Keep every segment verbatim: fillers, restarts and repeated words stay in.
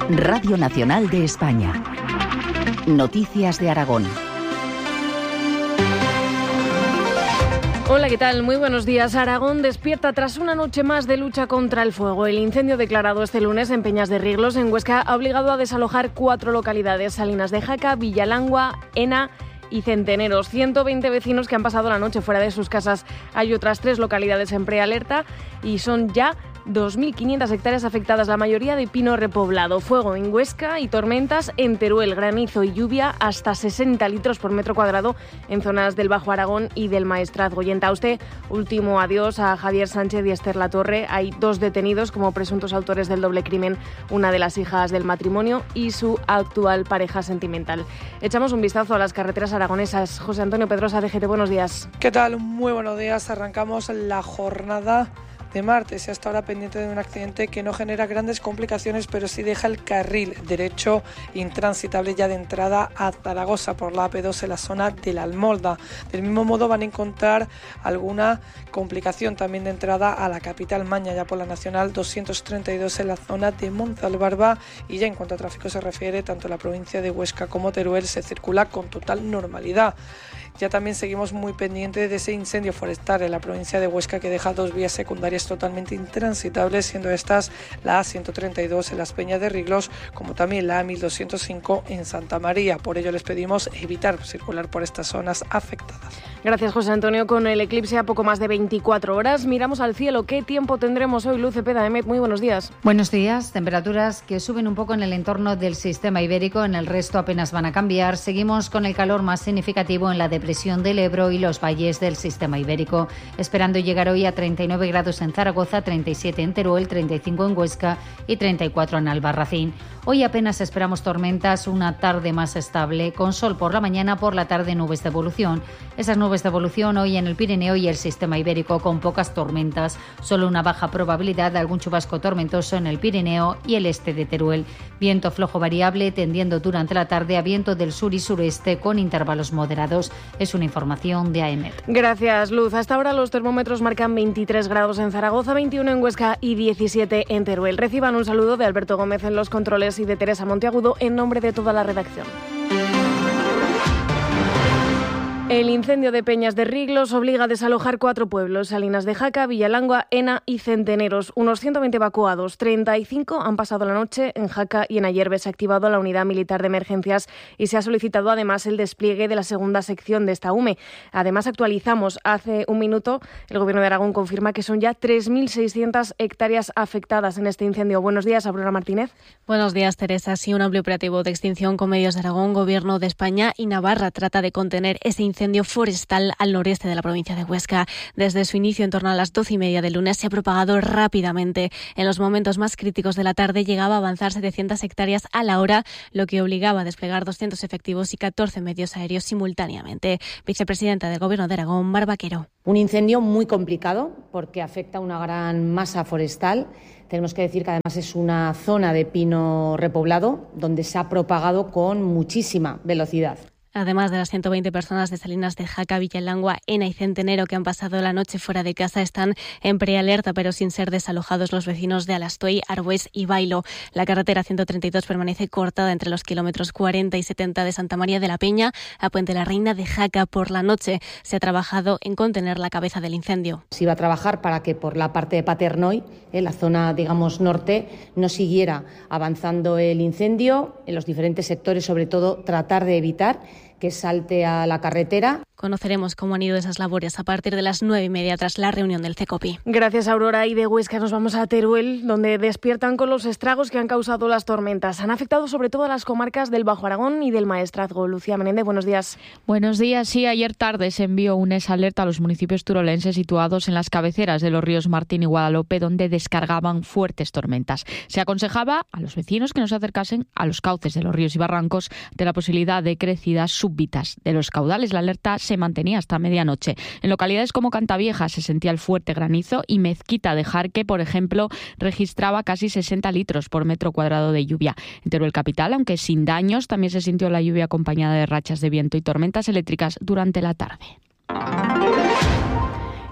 Radio Nacional de España. Noticias de Aragón. Hola, ¿qué tal? Muy buenos días. Aragón despierta tras una noche más de lucha contra el fuego. El incendio declarado este lunes en Peñas de Riglos, en Huesca, ha obligado a desalojar cuatro localidades: Salinas de Jaca, Villalangua, Ena y Centeneros. ciento veinte vecinos que han pasado la noche fuera de sus casas. Hay otras tres localidades en prealerta y son ya dos mil quinientas hectáreas afectadas, la mayoría de pino repoblado. Fuego en Huesca y tormentas en Teruel, granizo y lluvia hasta sesenta litros por metro cuadrado en zonas del Bajo Aragón y del Maestrazgo. Y en Tauste, último adiós a Javier Sánchez y Esther Latorre. Hay dos detenidos como presuntos autores del doble crimen, una de las hijas del matrimonio y su actual pareja sentimental. Echamos un vistazo a las carreteras aragonesas. José Antonio Pedrosa, D G T, buenos días. ¿Qué tal? Muy buenos días. Arrancamos la jornada de martes y hasta ahora pendiente de un accidente que no genera grandes complicaciones, pero sí deja el carril derecho intransitable ya de entrada a Zaragoza por la A P dos en la zona de la Almolda. Del mismo modo van a encontrar alguna complicación también de entrada a la capital Maña, ya por la Nacional doscientos treinta y dos en la zona de Monzalbarba, y ya en cuanto a tráfico se refiere, tanto la provincia de Huesca como Teruel se circula con total normalidad. Ya también seguimos muy pendientes de ese incendio forestal en la provincia de Huesca que deja dos vías secundarias totalmente intransitables, siendo estas la A ciento treinta y dos en las Peñas de Riglos, como también la A mil doscientos cinco en Santa María. Por ello les pedimos evitar circular por estas zonas afectadas. Gracias, José Antonio. Con el eclipse a poco más de veinticuatro horas, miramos al cielo. ¿Qué tiempo tendremos hoy? Luz Cepeda, Emet, muy buenos días. Buenos días. Temperaturas que suben un poco en el entorno del sistema ibérico, en el resto apenas van a cambiar. Seguimos con el calor más significativo en la depresión del Ebro y los valles del sistema ibérico, esperando llegar hoy a treinta y nueve grados en Zaragoza, treinta y siete en Teruel, treinta y cinco en Huesca y treinta y cuatro en Albarracín. Hoy apenas esperamos tormentas, una tarde más estable, con sol por la mañana, por la tarde nubes de evolución. Esas nubes de evolución hoy en el Pirineo y el sistema ibérico con pocas tormentas, solo una baja probabilidad de algún chubasco tormentoso en el Pirineo y el este de Teruel. Viento flojo variable tendiendo durante la tarde a viento del sur y sureste con intervalos moderados. Es una información de A E M E T. Gracias, Luz. Hasta ahora los termómetros marcan veintitrés grados en Zaragoza, veintiuno en Huesca y diecisiete en Teruel. Reciban un saludo de Alberto Gómez en los controles y de Teresa Monteagudo en nombre de toda la redacción. El incendio de Peñas de Riglos obliga a desalojar cuatro pueblos: Salinas de Jaca, Villalangua, Ena y Centeneros. Unos ciento veinte evacuados, treinta y cinco han pasado la noche en Jaca y en Ayerbe. Se ha activado la unidad militar de emergencias y se ha solicitado además el despliegue de la segunda sección de esta U M E. Además, actualizamos hace un minuto, el Gobierno de Aragón confirma que son ya tres mil seiscientas hectáreas afectadas en este incendio. Buenos días, Aurora Martínez. Buenos días, Teresa. Sí, un amplio operativo de extinción con medios de Aragón, Gobierno de España y Navarra trata de contener ese incendio incendio forestal al noreste de la provincia de Huesca. Desde su inicio en torno a las doce y media del lunes se ha propagado rápidamente. En los momentos más críticos de la tarde llegaba a avanzar setecientas hectáreas a la hora, lo que obligaba a desplegar doscientos efectivos y catorce medios aéreos simultáneamente. Vicepresidenta del Gobierno de Aragón, Mar Vaquero. Un incendio muy complicado porque afecta a una gran masa forestal. Tenemos que decir que además es una zona de pino repoblado donde se ha propagado con muchísima velocidad. Además de las ciento veinte personas de Salinas de Jaca, Villalangua, Ena y Centenero que han pasado la noche fuera de casa, están en prealerta pero sin ser desalojados los vecinos de Alastoy, Arbués y Bailo. La carretera ciento treinta y dos permanece cortada entre los kilómetros cuarenta y setenta de Santa María de la Peña a Puente la Reina de Jaca. Por la noche se ha trabajado en contener la cabeza del incendio. Se iba a trabajar para que por la parte de Paternoy, en la zona, digamos, norte, no siguiera avanzando el incendio en los diferentes sectores, sobre todo tratar de evitar que salte a la carretera. Conoceremos cómo han ido esas labores a partir de las nueve y media tras la reunión del CECOPI. Gracias, Aurora. Y de Huesca nos vamos a Teruel, donde despiertan con los estragos que han causado las tormentas. Han afectado sobre todo a las comarcas del Bajo Aragón y del Maestrazgo. Lucía Menéndez, buenos días. Buenos días. Sí, ayer tarde se envió un alerta a los municipios turolenses situados en las cabeceras de los ríos Martín y Guadalope, donde descargaban fuertes tormentas. Se aconsejaba a los vecinos que no se acercasen a los cauces de los ríos y barrancos de la posibilidad de crecidas súbitas de los caudales. La alerta se mantenía hasta medianoche. En localidades como Cantavieja se sentía el fuerte granizo y Mezquita de Jarque, por ejemplo, registraba casi sesenta litros por metro cuadrado de lluvia. En Teruel capital, aunque sin daños, también se sintió la lluvia acompañada de rachas de viento y tormentas eléctricas durante la tarde.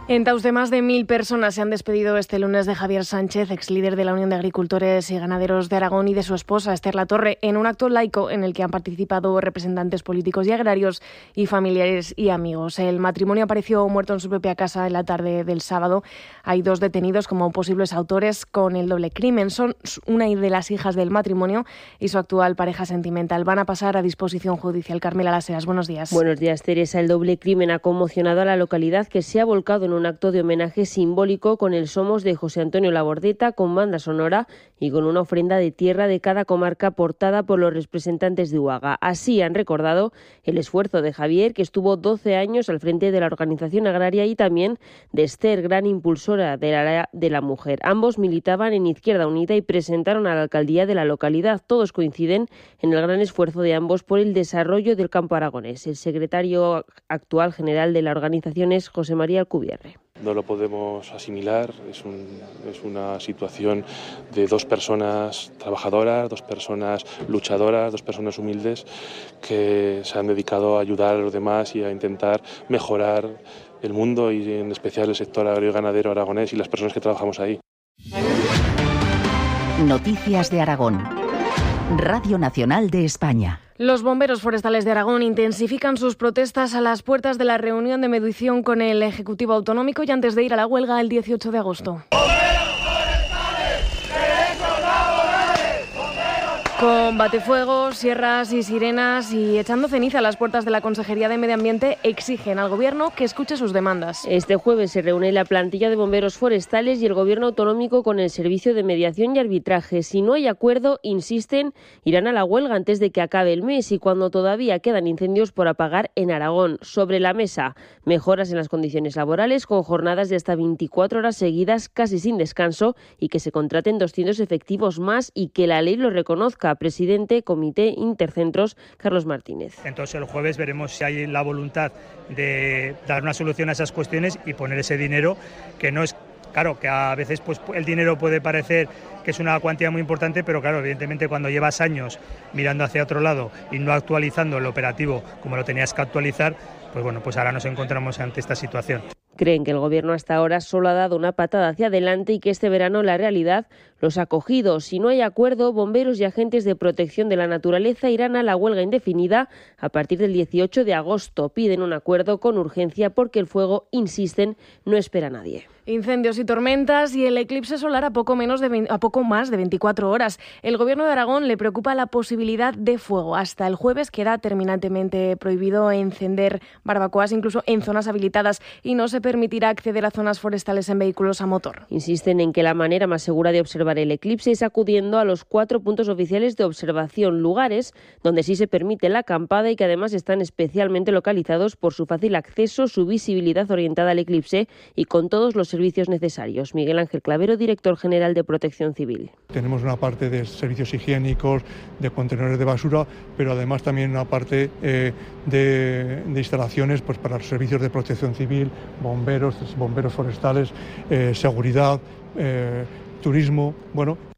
En Tauste, más de mil personas se han despedido este lunes de Javier Sánchez, ex líder de la Unión de Agricultores y Ganaderos de Aragón, y de su esposa, Esther Latorre, en un acto laico en el que han participado representantes políticos y agrarios y familiares y amigos. El matrimonio apareció muerto en su propia casa en la tarde del sábado. Hay dos detenidos como posibles autores con el doble crimen. Son una de las hijas del matrimonio y su actual pareja sentimental. Van a pasar a disposición judicial. Carmela Laseras, buenos días. Buenos días, Teresa. El doble crimen ha conmocionado a la localidad, que se ha volcado en un acto de homenaje simbólico con el Somos de José Antonio Labordeta, con banda sonora y con una ofrenda de tierra de cada comarca aportada por los representantes de Uaga. Así han recordado el esfuerzo de Javier, que estuvo doce años al frente de la organización agraria, y también de Esther, gran impulsora de la, de la mujer. Ambos militaban en Izquierda Unida y presentaron a la alcaldía de la localidad. Todos coinciden en el gran esfuerzo de ambos por el desarrollo del campo aragonés. El secretario actual general de la organización es José María Alcubierre. No lo podemos asimilar, es, un, es una situación de dos personas trabajadoras, dos personas luchadoras, dos personas humildes que se han dedicado a ayudar a los demás y a intentar mejorar el mundo, y en especial el sector agrario y ganadero aragonés y las personas que trabajamos ahí. Noticias de Aragón. Radio Nacional de España. Los bomberos forestales de Aragón intensifican sus protestas a las puertas de la reunión de medición con el Ejecutivo Autonómico y antes de ir a la huelga el dieciocho de agosto. Con batefuegos, sierras y sirenas y echando ceniza a las puertas de la Consejería de Medio Ambiente, exigen al Gobierno que escuche sus demandas. Este jueves se reúne la plantilla de bomberos forestales y el Gobierno autonómico con el Servicio de Mediación y Arbitraje. Si no hay acuerdo, insisten, irán a la huelga antes de que acabe el mes y cuando todavía quedan incendios por apagar en Aragón. Sobre la mesa, mejoras en las condiciones laborales con jornadas de hasta veinticuatro horas seguidas casi sin descanso y que se contraten doscientos efectivos más y que la ley lo reconozca. Presidente Comité Intercentros, Carlos Martínez. Entonces el jueves veremos si hay la voluntad de dar una solución a esas cuestiones y poner ese dinero, que no es, claro, que a veces pues el dinero puede parecer que es una cuantía muy importante, pero claro, evidentemente cuando llevas años mirando hacia otro lado y no actualizando el operativo como lo tenías que actualizar, pues bueno, pues ahora nos encontramos ante esta situación. Creen que el Gobierno hasta ahora solo ha dado una patada hacia adelante y que este verano la realidad los ha cogido. Si no hay acuerdo, bomberos y agentes de protección de la naturaleza irán a la huelga indefinida a partir del dieciocho de agosto. Piden un acuerdo con urgencia porque el fuego, insisten, no espera a nadie. Incendios y tormentas y el eclipse solar a poco, menos de veinte, a poco más de veinticuatro horas. El Gobierno de Aragón le preocupa la posibilidad de fuego. Hasta el jueves queda terminantemente prohibido encender barbacoas, incluso en zonas habilitadas, y no se permitirá acceder a zonas forestales en vehículos a motor. Insisten en que la manera más segura de observar el eclipse es acudiendo a los cuatro puntos oficiales de observación, lugares donde sí se permite la acampada y que además están especialmente localizados por su fácil acceso, su visibilidad orientada al eclipse y con todos los servicios necesarios. Miguel Ángel Clavero, director general de Protección Civil. Tenemos una parte de servicios higiénicos, de contenedores de basura, pero además también una parte eh, de, de instalaciones pues para los servicios de protección civil, bomberos, bomberos forestales, eh, seguridad, eh, turismo, bueno,